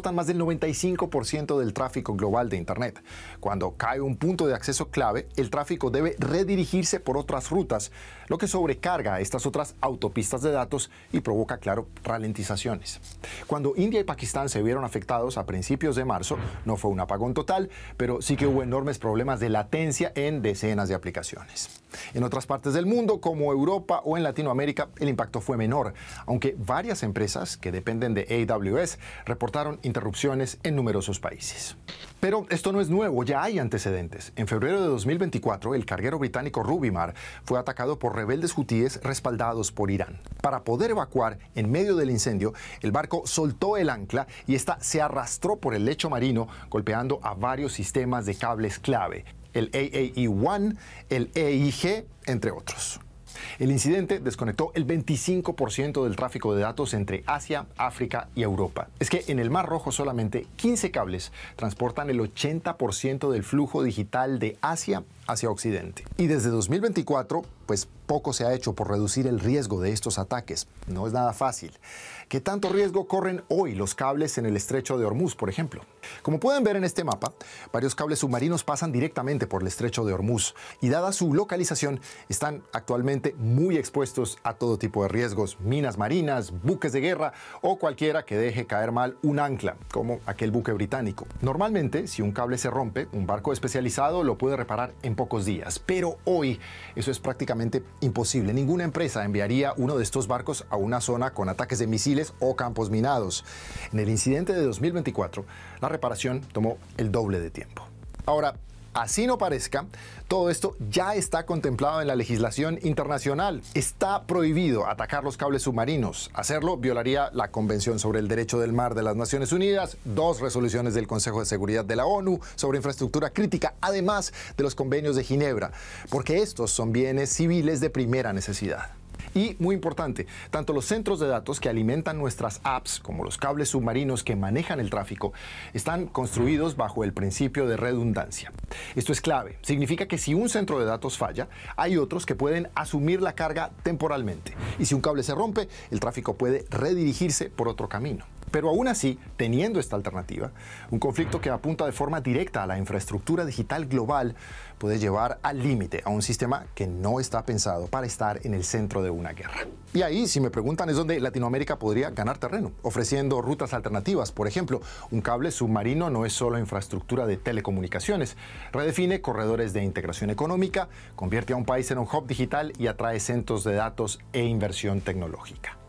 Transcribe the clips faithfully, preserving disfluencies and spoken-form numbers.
transportan más del noventa y cinco por ciento del tráfico global de Internet. Cuando cae un punto de acceso clave, el tráfico debe redirigirse por otras rutas, lo que sobrecarga a estas otras autopistas de datos y provoca, claro, ralentizaciones. Cuando India y Pakistán se vieron afectados a principios de marzo, no fue un apagón total, pero sí que hubo enormes problemas de latencia en decenas de aplicaciones. En otras partes del mundo, como Europa o en Latinoamérica, el impacto fue menor, aunque varias empresas que dependen de A W S reportaron interrupciones en numerosos países. Pero esto no es nuevo, ya hay antecedentes. En febrero de dos mil veinticuatro, el carguero británico Rubimar fue atacado por rebeldes hutíes respaldados por Irán. Para poder evacuar en medio del incendio, el barco soltó el ancla y esta se arrastró por el lecho marino, golpeando a varios sistemas de cables clave, el A A E uno, el E I G, entre otros. El incidente desconectó el veinticinco por ciento del tráfico de datos entre Asia, África y Europa. Es que en el Mar Rojo solamente quince cables transportan el ochenta por ciento del flujo digital de Asia hacia Occidente. Y desde dos mil veinticuatro, pues poco se ha hecho por reducir el riesgo de estos ataques. No es nada fácil. ¿Qué tanto riesgo corren hoy los cables en el estrecho de Hormuz, por ejemplo? Como pueden ver en este mapa, varios cables submarinos pasan directamente por el estrecho de Hormuz y dada su localización, están actualmente muy expuestos a todo tipo de riesgos, minas marinas, buques de guerra o cualquiera que deje caer mal un ancla, como aquel buque británico. Normalmente, si un cable se rompe, un barco especializado lo puede reparar en pocos días, pero hoy eso es prácticamente imposible. Ninguna empresa enviaría uno de estos barcos a una zona con ataques de misiles o campos minados. En el incidente de dos mil veinticuatro, la reparación tomó el doble de tiempo. Ahora, así no parezca, todo esto ya está contemplado en la legislación internacional. Está prohibido atacar los cables submarinos. Hacerlo violaría la Convención sobre el Derecho del Mar de las Naciones Unidas, dos resoluciones del Consejo de Seguridad de la ONU sobre infraestructura crítica, además de los convenios de Ginebra, porque estos son bienes civiles de primera necesidad. Y, muy importante, tanto los centros de datos que alimentan nuestras apps como los cables submarinos que manejan el tráfico están construidos bajo el principio de redundancia. Esto es clave. Significa que si un centro de datos falla, hay otros que pueden asumir la carga temporalmente. Y si un cable se rompe, el tráfico puede redirigirse por otro camino. Pero aún así, teniendo esta alternativa, un conflicto que apunta de forma directa a la infraestructura digital global puede llevar al límite a un sistema que no está pensado para estar en el centro de una guerra. Y ahí, si me preguntan, es donde Latinoamérica podría ganar terreno, ofreciendo rutas alternativas. Por ejemplo, un cable submarino no es solo infraestructura de telecomunicaciones, redefine corredores de integración económica, convierte a un país en un hub digital y atrae centros de datos e inversión tecnológica.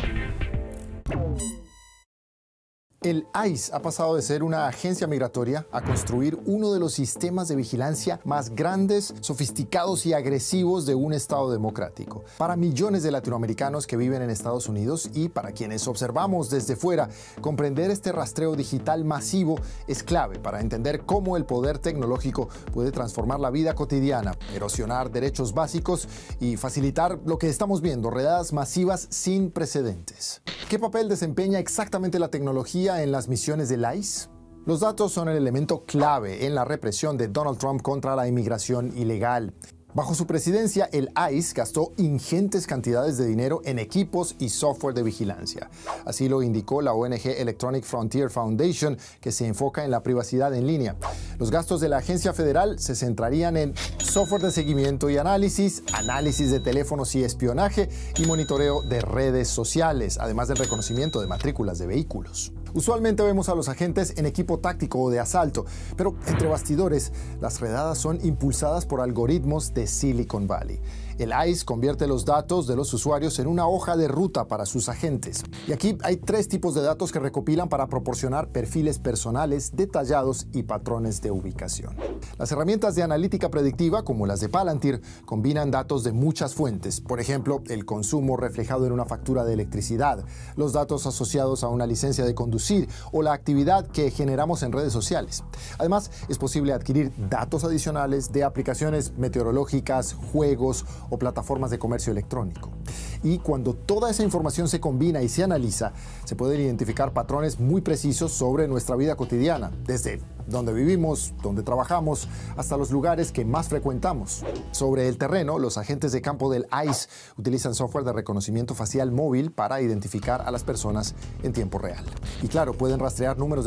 El I C E ha pasado de ser una agencia migratoria a construir uno de los sistemas de vigilancia más grandes, sofisticados y agresivos de un Estado democrático. Para millones de latinoamericanos que viven en Estados Unidos y para quienes observamos desde fuera, comprender este rastreo digital masivo es clave para entender cómo el poder tecnológico puede transformar la vida cotidiana, erosionar derechos básicos y facilitar lo que estamos viendo, redadas masivas sin precedentes. ¿Qué papel desempeña exactamente la tecnología en las misiones del I C E? Los datos son el elemento clave en la represión de Donald Trump contra la inmigración ilegal. Bajo su presidencia, el I C E gastó ingentes cantidades de dinero en equipos y software de vigilancia. Así lo indicó la O N G Electronic Frontier Foundation, que se enfoca en la privacidad en línea. Los gastos de la agencia federal se centrarían en software de seguimiento y análisis, análisis de teléfonos y espionaje y monitoreo de redes sociales, además del reconocimiento de matrículas de vehículos. Usualmente vemos a los agentes en equipo táctico o de asalto, pero entre bastidores, las redadas son impulsadas por algoritmos de Silicon Valley. El I C E convierte los datos de los usuarios en una hoja de ruta para sus agentes. Y aquí hay tres tipos de datos que recopilan para proporcionar perfiles personales detallados y patrones de ubicación. Las herramientas de analítica predictiva, como las de Palantir, combinan datos de muchas fuentes. Por ejemplo, el consumo reflejado en una factura de electricidad, los datos asociados a una licencia de conducir o la actividad que generamos en redes sociales. Además, es posible adquirir datos adicionales de aplicaciones meteorológicas, juegos o plataformas de comercio electrónico. Y cuando toda esa información se combina y se analiza, se pueden identificar patrones muy precisos sobre nuestra vida cotidiana, desde dónde vivimos, dónde trabajamos, hasta los lugares que más frecuentamos. Sobre el terreno, los agentes de campo del I C E utilizan software de reconocimiento facial móvil para identificar a las personas en tiempo real. Y claro, pueden rastrear números de